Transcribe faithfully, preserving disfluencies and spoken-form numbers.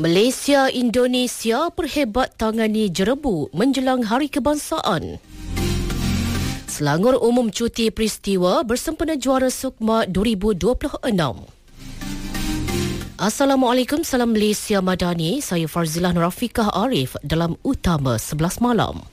Malaysia Indonesia perhebat tangani jerebu menjelang Hari Kebangsaan. Selangor umum cuti peristiwa bersempena Juara Sukma dua ribu dua puluh enam. Assalamualaikum, salam Malaysia Madani. Saya Farzilah Nurafiqah Arif dalam Utama sebelas Malam.